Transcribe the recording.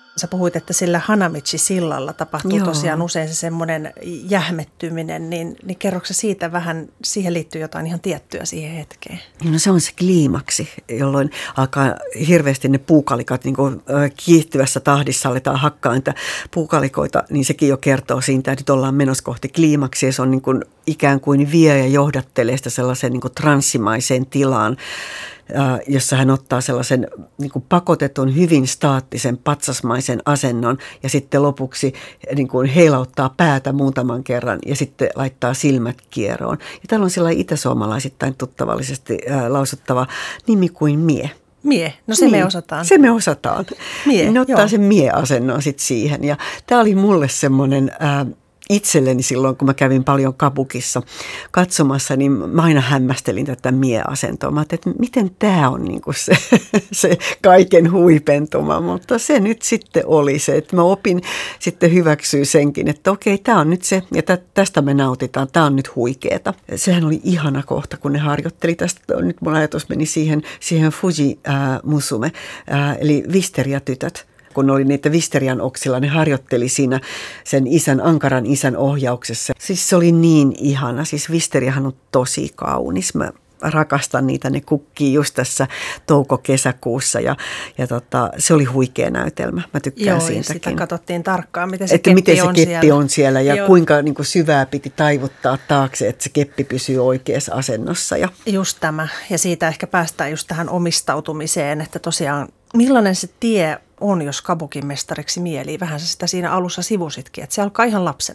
Sä puhuit, että sillä Hanamichi-sillalla tapahtuu Joo. tosiaan usein se semmoinen jähmettyminen, niin kerroksä siitä vähän, siihen liittyy jotain ihan tiettyä siihen hetkeen? No se on se kliimaksi, jolloin alkaa hirveästi ne puukalikat niin kuin kiihtyvässä tahdissa aletaan hakkaa niitä puukalikoita, niin sekin jo kertoo siitä, että nyt ollaan menossa kohti kliimaksi ja se on niin kuin ikään kuin vie ja johdattelee sitä sellaiseen niin kuin transsimaiseen tilaan, jossa hän ottaa sellaisen niin kuin pakotetun, hyvin staattisen, patsasmaisen asennon ja sitten lopuksi niin kuin heilauttaa päätä muutaman kerran ja sitten laittaa silmät kieroon. Ja täällä on sellainen itäsuomalaisittain tuttavallisesti lausuttava nimi kuin mie. Mie, no se me osataan. Se me osataan. Mie, ne ottaa joo. sen mie-asennon sitten siihen ja tämä oli mulle semmoinen itselleni silloin, kun mä kävin paljon kabukissa katsomassa, niin mä aina hämmästelin tätä mie-asentoa. Mä ajattelin, että miten tämä on niin kuin se kaiken huipentuma, mutta se nyt sitten oli se, että mä opin sitten hyväksyä senkin, että okei, tämä on nyt se ja tästä me nautitaan, tämä on nyt huikeeta. Sehän oli ihana kohta, kun ne harjoitteli tästä, nyt mun ajatus meni siihen Fuji Musume, eli Wisteria-tytöt. Kun oli niitä Wisterian oksilla, ne harjoitteli siinä sen ankaran isän ohjauksessa. Siis se oli niin ihana. Siis Wisteriahan on tosi kaunis. Mä rakastan niitä, ne kukkii just tässä touko-kesäkuussa ja se oli huikea näytelmä. Mä tykkään siitäkin. Joo, sitä katsottiin tarkkaan, miten miten se keppi siellä on siellä ja kuinka niin kuin syvää piti taivuttaa taakse, että se keppi pysyy oikeassa asennossa. Just tämä. Ja siitä ehkä päästään just tähän omistautumiseen, että tosiaan millainen se tie on, jos kabukin mestariksi mielii. Vähän sä sitä siinä alussa sivusitkin, että se alkaa ihan lapsen